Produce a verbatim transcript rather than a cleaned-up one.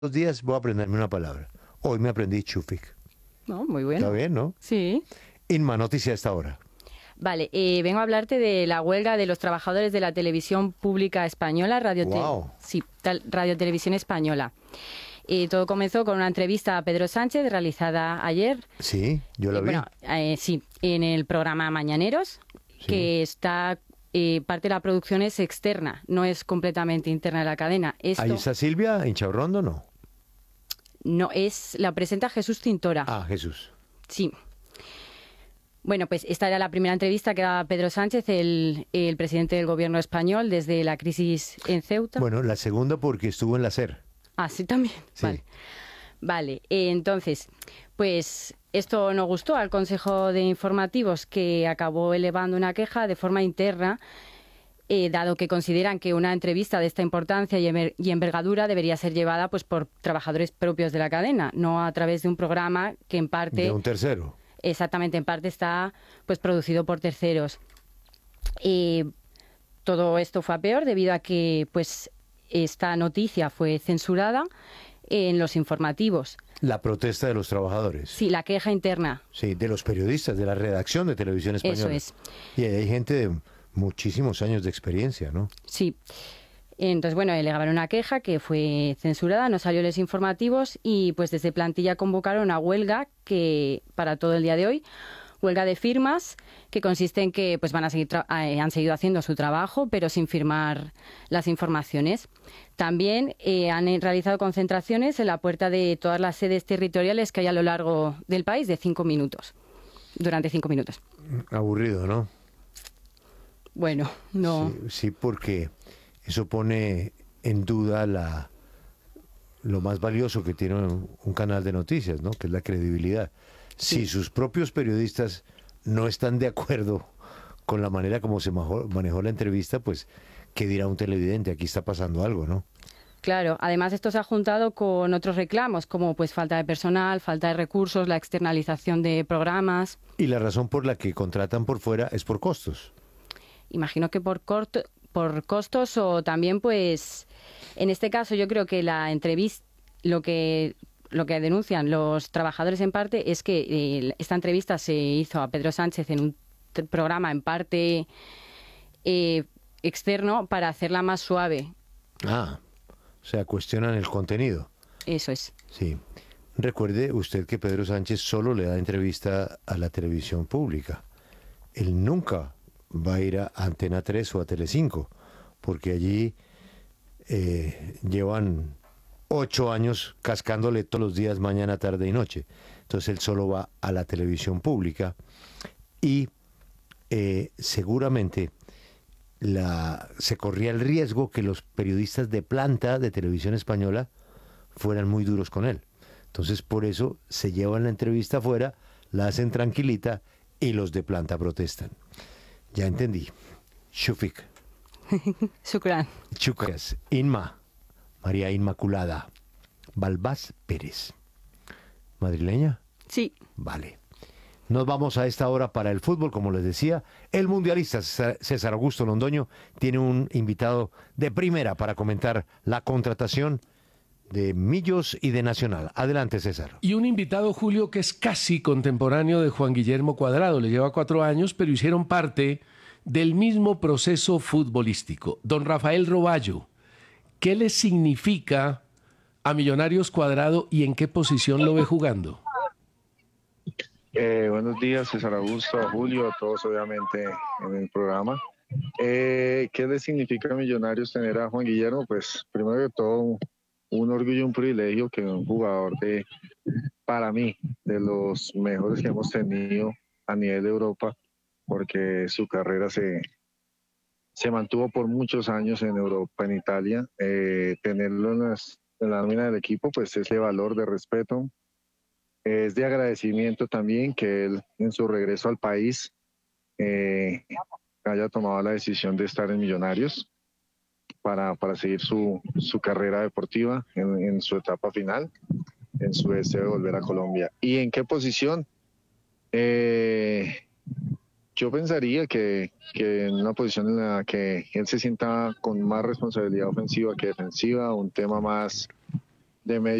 Dos días voy a aprenderme una palabra. Hoy me aprendí chufik. No, muy Está bueno. bien, ¿no? Sí. Inma, noticia a esta hora. Vale, eh, vengo a hablarte de la huelga de los trabajadores de la televisión pública española, Radio, Te- Wow. sí, tal- Radio Televisión Española. Eh, todo comenzó con una entrevista a Pedro Sánchez realizada ayer. Sí, yo la Eh, vi. bueno, eh, sí, en el programa Mañaneros, Sí. que está eh, parte de la producción es externa, no es completamente interna de la cadena. Esto Ahí está Silvia, en Chaurrondo, ¿no? no es, la presenta Jesús Tintora. Ah, Jesús. Sí. Bueno, pues esta era la primera entrevista que daba Pedro Sánchez, el, el presidente del gobierno español, desde la crisis en Ceuta. Bueno, la segunda porque estuvo en la SER. Ah, sí, también. Sí. Vale. Vale, eh, entonces, pues esto no gustó al Consejo de Informativos, que acabó elevando una queja de forma interna, eh, dado que consideran que una entrevista de esta importancia y, enver- y envergadura debería ser llevada pues por trabajadores propios de la cadena, no a través de un programa que en parte... De un tercero. Exactamente, en parte está pues producido por terceros. Eh, todo esto fue a peor debido a que pues esta noticia fue censurada en los informativos. La protesta de los trabajadores. Sí, la queja interna. Sí, de los periodistas, de la redacción de Televisión Española. Eso es. Y hay gente de muchísimos años de experiencia, ¿no? Sí. Entonces, bueno, elevaron una queja que fue censurada, no salió en los informativos y pues desde plantilla convocaron una huelga que para todo el día de hoy, huelga de firmas, que consiste en que pues van a seguir tra- eh, han seguido haciendo su trabajo, pero sin firmar las informaciones. También eh, han eh, realizado concentraciones en la puerta de todas las sedes territoriales que hay a lo largo del país de cinco minutos, durante cinco minutos. Aburrido, ¿no? Bueno, no. Sí, sí, porque eso pone en duda la lo más valioso que tiene un, un canal de noticias, ¿no? Que es la credibilidad. Si Sí. sus propios periodistas no están de acuerdo con la manera como se majo- manejó la entrevista, pues, ¿qué dirá un televidente? Aquí está pasando algo, ¿no? Claro, además esto se ha juntado con otros reclamos, como pues falta de personal, falta de recursos, la externalización de programas. Y la razón por la que contratan por fuera es por costos. Imagino que por corto, por costos o también pues en este caso yo creo que la entrevista lo que lo que denuncian los trabajadores en parte es que eh, esta entrevista se hizo a Pedro Sánchez en un t- programa en parte eh, externo para hacerla más suave. Ah, o sea, cuestionan el contenido. Eso es. Sí. Recuerde usted que Pedro Sánchez solo le da entrevista a la televisión pública. Él nunca va a ir a Antena tres o a Telecinco, porque allí eh, llevan ocho años cascándole todos los días, mañana, tarde y noche. Entonces él solo va a la televisión pública y eh, seguramente la, se corría el riesgo que los periodistas de planta de Televisión Española fueran muy duros con él. Entonces por eso se llevan la entrevista afuera, la hacen tranquilita y los de planta protestan. Ya entendí. Shufik, Shukran. Chucas, Inma, María Inmaculada, Balbás Pérez. ¿Madrileña? Sí. Vale. Nos vamos a esta hora para el fútbol, como les decía. El mundialista César César Augusto Londoño tiene un invitado de primera para comentar la contratación de Millos y de Nacional. Adelante, César. Y un invitado, Julio, que es casi contemporáneo de Juan Guillermo Cuadrado. Le lleva cuatro años, pero hicieron parte del mismo proceso futbolístico. Don Rafael Roballo, ¿qué le significa a Millonarios Cuadrado y en qué posición lo ve jugando? Eh, buenos días, César Augusto, a Julio, a todos obviamente en el programa. Eh, ¿Qué le significa a Millonarios tener a Juan Guillermo? Pues primero que todo, un, un orgullo y un privilegio que un jugador de, para mí, de los mejores que hemos tenido a nivel de Europa, porque su carrera se, se mantuvo por muchos años en Europa, en Italia. Eh, tenerlo en, las, en la nómina del equipo, pues es de valor, de respeto. Es de agradecimiento también que él en su regreso al país eh, haya tomado la decisión de estar en Millonarios para, para seguir su, su carrera deportiva en, en su etapa final, en su deseo de volver a Colombia. ¿Y en qué posición? Eh, yo pensaría que, que en una posición en la que él se sienta con más responsabilidad ofensiva que defensiva, un tema más de medio